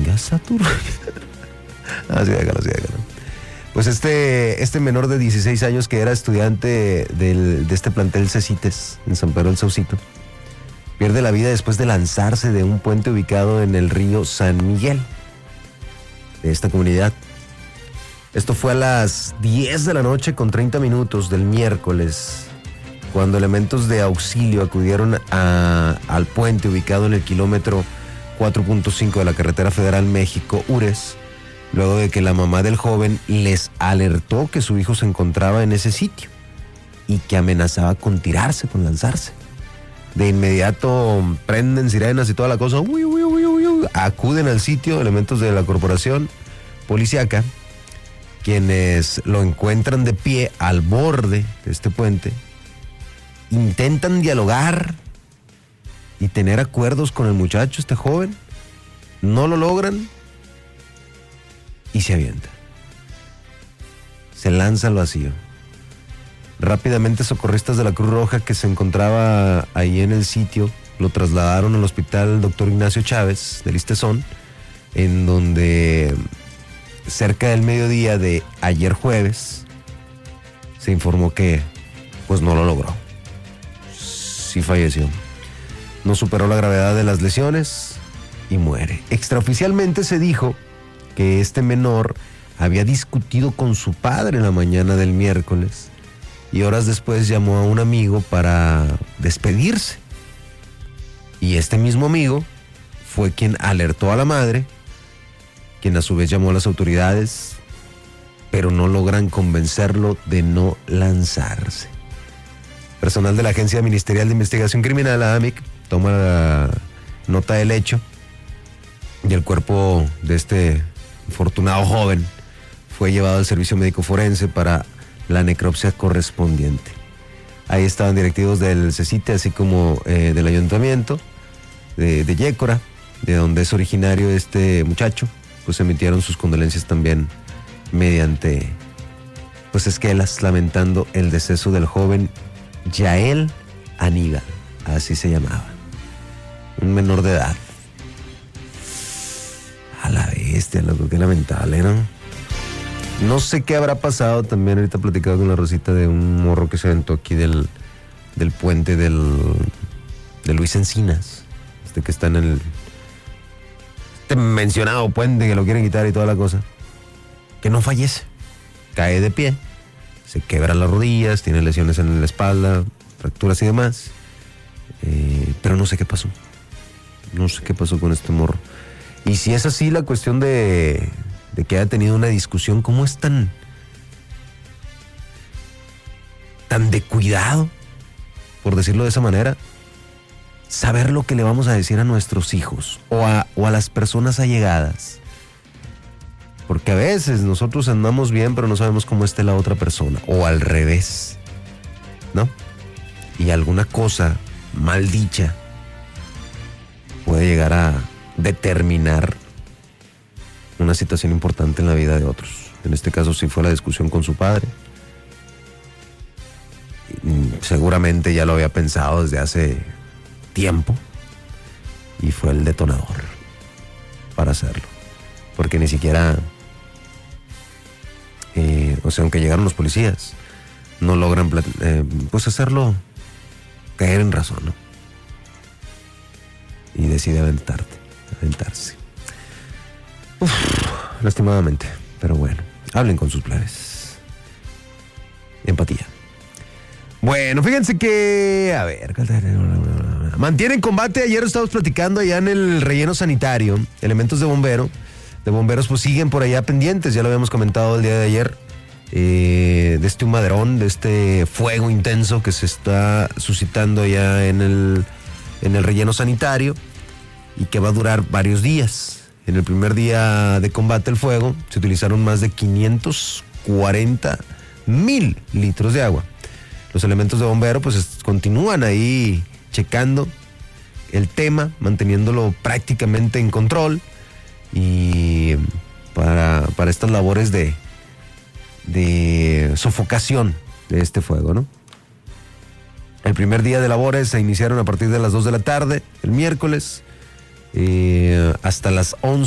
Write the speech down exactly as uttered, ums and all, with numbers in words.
Ya Satur. Ah, sí, déjalo, sí, déjalo. Pues este, este menor de dieciséis años que era estudiante del, de este plantel Cecites en San Pedro del Saucito pierde la vida después de lanzarse de un puente ubicado en el río San Miguel de esta comunidad. Esto fue a las diez de la noche con treinta minutos del miércoles, cuando elementos de auxilio acudieron a, al puente ubicado en el kilómetro cuatro punto cinco de la carretera federal México-Ures, luego de que la mamá del joven les alertó que su hijo se encontraba en ese sitio y que amenazaba con tirarse, con lanzarse. De inmediato prenden sirenas y toda la cosa, uy, uy, uy, uy, uy. Acuden al sitio elementos de la corporación policíaca, quienes lo encuentran de pie al borde de este puente, intentan dialogar y tener acuerdos con el muchacho, este joven, no lo logran y se avienta. Se lanza al vacío. Rápidamente socorristas de la Cruz Roja que se encontraba ahí en el sitio lo trasladaron al hospital doctor Ignacio Chávez de Listezón, en donde cerca del mediodía de ayer jueves se informó que pues no lo logró. Sí falleció. No superó la gravedad de las lesiones y muere. Extraoficialmente se dijo que este menor había discutido con su padre en la mañana del miércoles y horas después llamó a un amigo para despedirse. Y este mismo amigo fue quien alertó a la madre, quien a su vez llamó a las autoridades, pero no logran convencerlo de no lanzarse. Personal de la Agencia Ministerial de Investigación Criminal, A M I C, toma la nota del hecho y el cuerpo de este infortunado joven fue llevado al servicio médico forense para la necropsia correspondiente. Ahí estaban directivos del CECITE, así como eh, del ayuntamiento de, de Yécora, de donde es originario este muchacho, pues emitieron sus condolencias también mediante pues esquelas, lamentando el deceso del joven Yael Aníbal, así se llamaba, un menor de edad. A la bestia, loco, qué lamentable, ¿no? No sé qué habrá pasado, también ahorita he platicado con la Rosita de un morro que se aventó aquí del, del puente del, de Luis Encinas, este que está en el este mencionado puente que lo quieren quitar y toda la cosa, que no fallece, cae de pie, se quebra las rodillas, tiene lesiones en la espalda, fracturas y demás, eh, pero no sé qué pasó, no sé qué pasó con este morro. Y si es así la cuestión de, de que haya tenido una discusión, ¿cómo es tan, tan de cuidado, por decirlo de esa manera, saber lo que le vamos a decir a nuestros hijos o a, o a las personas allegadas? Porque a veces nosotros andamos bien, pero no sabemos cómo esté la otra persona, o al revés, ¿no? Y alguna cosa mal dicha puede llegar a determinar una situación importante en la vida de otros. En este caso sí fue la discusión con su padre. Seguramente ya lo había pensado desde hace tiempo y fue el detonador para hacerlo, porque ni siquiera eh, o sea, aunque llegaron los policías, no logran eh, pues hacerlo caer en razón, ¿no? Y decide aventarte, aventarse. Uf, lastimadamente, pero bueno, hablen con sus plebes. Empatía. Bueno, fíjense que, a ver, mantienen combate. Ayer estábamos platicando allá en el relleno sanitario. Elementos de bombero, de bomberos pues siguen por allá pendientes, ya lo habíamos comentado el día de ayer, eh, de este humadrón, de este fuego intenso que se está suscitando allá en el, en el relleno sanitario y que va a durar varios días. En el primer día de combate al fuego se utilizaron más de quinientos cuarenta mil litros de agua. Los elementos de bombero pues continúan ahí checando el tema, manteniéndolo prácticamente en control y para, para estas labores de, de sofocación de este fuego, ¿no? El primer día de labores se iniciaron a partir de las dos de la tarde, el miércoles, eh, hasta las once